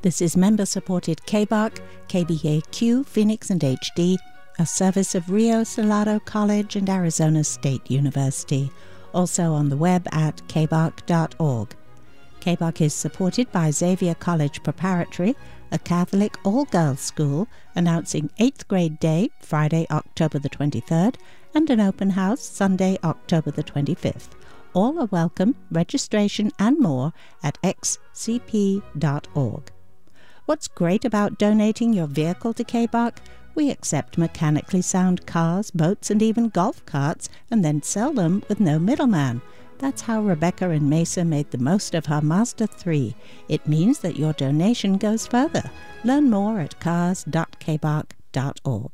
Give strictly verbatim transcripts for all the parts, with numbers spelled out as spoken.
This is member-supported K B A R C, K B A Q, Phoenix and H D, a service of Rio Salado College and Arizona State University, also on the web at k b a r c dot org. K B A R C is supported by Xavier College Preparatory, a Catholic all-girls school, announcing eighth grade day, Friday, October the twenty-third, and an open house, Sunday, October the twenty-fifth. All are welcome, registration and more at x c p dot org. What's great about donating your vehicle to K B A R C? We accept mechanically sound cars, boats, and even golf carts, and then sell them with no middleman. That's how Rebecca and Mesa made the most of her Mazda three. It means that your donation goes further. Learn more at cars dot k b a r c dot org.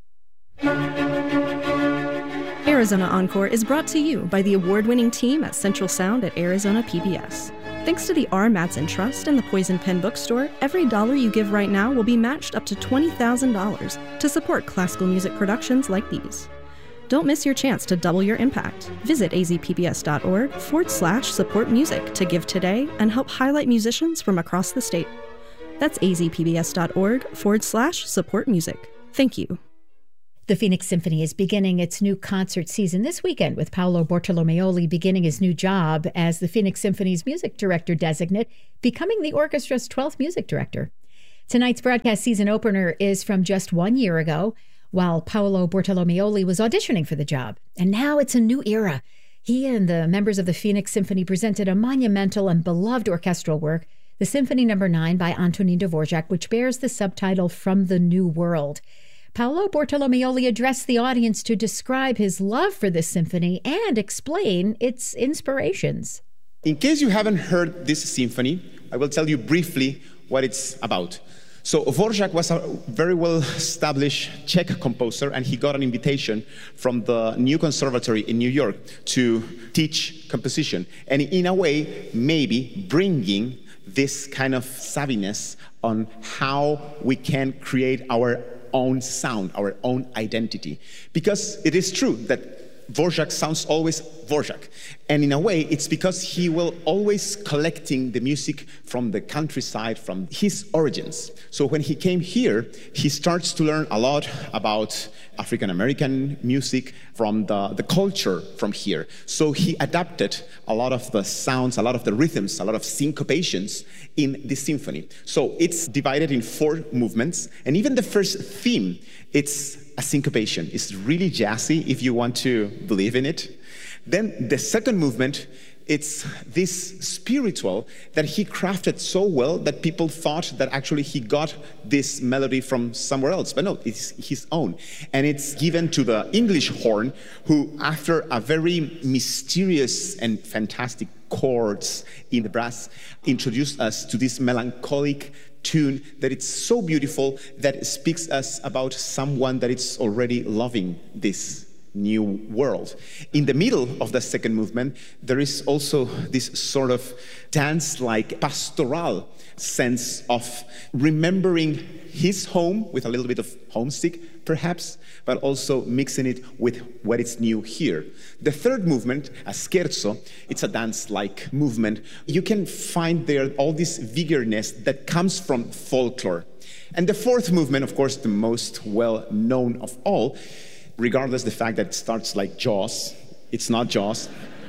Arizona Encore is brought to you by the award-winning team at Central Sound at Arizona P B S. Thanks to the R. Mattson Trust and the Poison Pen Bookstore, every dollar you give right now will be matched up to twenty thousand dollars to support classical music productions like these. Don't miss your chance to double your impact. Visit azpbs.org forward slash support music to give today and help highlight musicians from across the state. That's azpbs.org forward slash support music. Thank you. The Phoenix Symphony is beginning its new concert season this weekend, with Paolo Bortolomeoli beginning his new job as the Phoenix Symphony's music director designate, becoming the orchestra's twelfth music director. Tonight's broadcast season opener is from just one year ago, while Paolo Bortolomeoli was auditioning for the job. And now it's a new era. He and the members of the Phoenix Symphony presented a monumental and beloved orchestral work, the Symphony Number nine by Antonin Dvorak, which bears the subtitle From the New World. Paolo Bortolomeoli addressed the audience to describe his love for this symphony and explain its inspirations. In case you haven't heard this symphony, I will tell you briefly what it's about. So Dvorak was a very well-established Czech composer, and he got an invitation from the New Conservatory in New York to teach composition, and in a way, maybe bringing this kind of savviness on how we can create our own sound, our own identity. Because it is true that Dvorak sounds always Dvorak. And in a way, it's because he will always collecting the music from the countryside, from his origins. So when he came here, he starts to learn a lot about African-American music from the, the culture from here. So he adapted a lot of the sounds, a lot of the rhythms, a lot of syncopations in this symphony. So it's divided in four movements, and even the first theme, it's a syncopation. It's really jazzy if you want to believe in it. Then the second movement, it's this spiritual that he crafted so well that people thought that actually he got this melody from somewhere else. But no, it's his own. And it's given to the English horn, who after a very mysterious and fantastic chords in the brass, introduced us to this melancholic tune that it's so beautiful that speaks us about someone that is already loving this new world. In the middle of the second movement, there is also this sort of dance-like pastoral sense of remembering his home with a little bit of homesick, perhaps, but also mixing it with what is new here. The third movement, a scherzo, it's a dance-like movement. You can find there all this vigorness that comes from folklore. And the fourth movement, of course, the most well-known of all, regardless the fact that it starts like Jaws, it's not Jaws.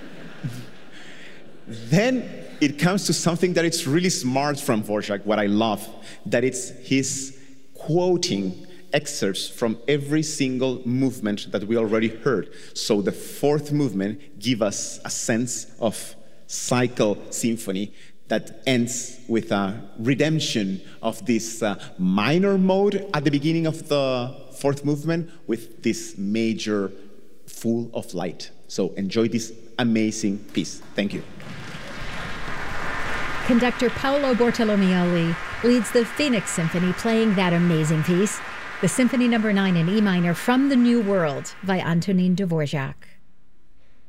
Then it comes to something that it's really smart from Dvorak, what I love, that it's his quoting excerpts from every single movement that we already heard. So the fourth movement gives us a sense of cycle symphony that ends with a redemption of this uh, minor mode at the beginning of the fourth movement with this major full of light. So enjoy this amazing piece. Thank you. Conductor Paolo Bortolomeoli leads the Phoenix Symphony playing that amazing piece, the Symphony Number nine in E minor, From the New World by Antonin Dvorak.